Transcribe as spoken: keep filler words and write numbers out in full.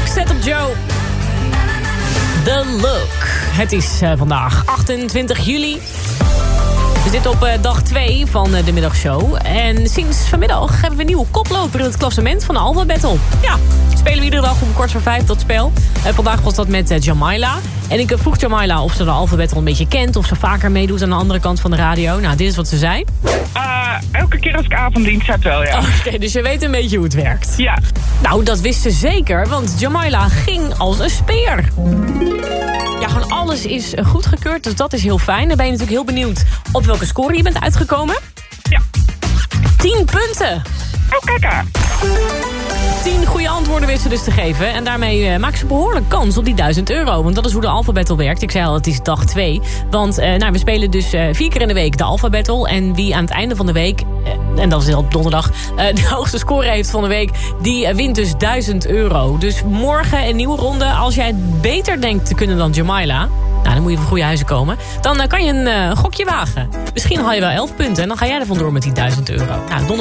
Set Up Joe. The Look. Het is uh, vandaag achtentwintig juli. We zitten op uh, dag twee van uh, de middagshow. En sinds vanmiddag hebben we een nieuwe koploper in het klassement van de Alpha Battle. Ja, spelen we iedere dag om kwart voor vijf dat spel. Uh, vandaag was dat met uh, Jamaila. En ik uh, vroeg Jamaila of ze de Alpha Battle een beetje kent. Of ze vaker meedoet aan de andere kant van de radio. Nou, dit is wat ze zei. Uh, elke keer als ik avonddienst heb wel, ja. Oké, okay, dus je weet een beetje hoe het werkt. Ja. Nou, dat wist ze zeker, want Jamaila ging als een speer. Ja, gewoon alles is goedgekeurd, dus dat is heel fijn. Dan ben je natuurlijk heel benieuwd op welke score je bent uitgekomen. Ja. tien punten. Oh, kijk aan. tien goede antwoorden wist ze dus te geven. En daarmee uh, maakt ze behoorlijk kans op die duizend euro. Want dat is hoe de Alpha Battle werkt. Ik zei al, het is dag twee. Want uh, nou, we spelen dus uh, vier keer in de week de Alpha Battle. En wie aan het einde van de week, uh, en dat is op donderdag, uh, de hoogste score heeft van de week, die uh, wint dus duizend euro. Dus morgen een nieuwe ronde. Als jij het beter denkt te kunnen dan Jamaila, nou, dan moet je van goede huizen komen. Dan uh, kan je een uh, gokje wagen. Misschien haal je wel elf punten en dan ga jij er vandoor met die duizend euro. Nou,